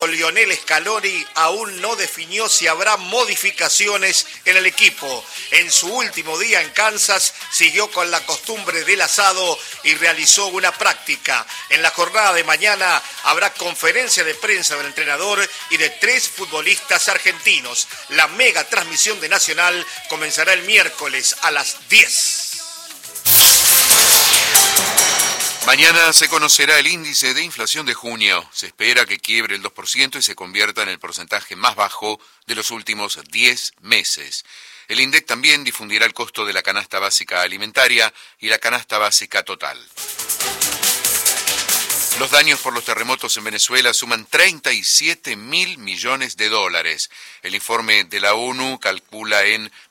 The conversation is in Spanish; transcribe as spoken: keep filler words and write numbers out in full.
Lionel Scaloni aún no definió si habrá modificaciones en el equipo. En su último día en Kansas siguió con la costumbre del asado y realizó una práctica. En la jornada de mañana habrá conferencia de prensa del entrenador y de tres futbolistas argentinos. La mega transmisión de Nacional comenzará el miércoles a las diez. Mañana se conocerá el índice de inflación de junio. Se espera que quiebre el dos por ciento y se convierta en el porcentaje más bajo de los últimos diez meses. El INDEC también difundirá el costo de la canasta básica alimentaria y la canasta básica total. Los daños por los terremotos en Venezuela suman treinta y siete mil millones de dólares. El informe de la ONU calcula en